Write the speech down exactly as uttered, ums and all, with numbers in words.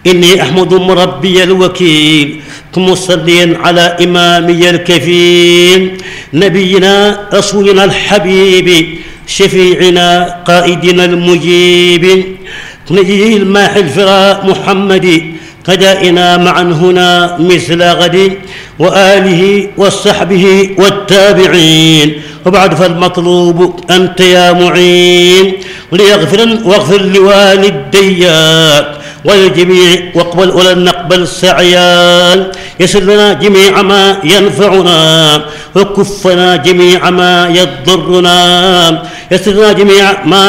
إني أحمد مربي الوكيل مصليا على إمامي الكفيل نبينا رسولنا الحبيب شفيعنا قائدنا المجيب نجي الماحي الفراء محمد قدائنا معا هنا مثل غد وآله وصحبه والتابعين وبعد فالمطلوب أنت يا معين ليغفر واغفر لوالدي وللجميع واقبل ولن نقبل سعيا يسر لنا جميع ما ينفعنا وكفنا جميع ما يضرنا يسر لنا جميع ما